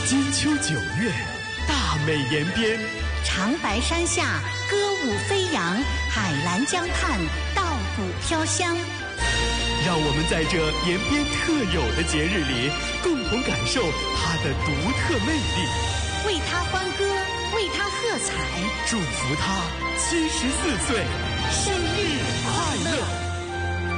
金秋9月，大美延边， 长白山下歌舞飞扬，海蓝江畔稻谷飘香。 让我们在这延边特有的节日里，共同感受它的独特魅力， 为它欢歌，为它喝彩， 祝福他74岁生日快乐。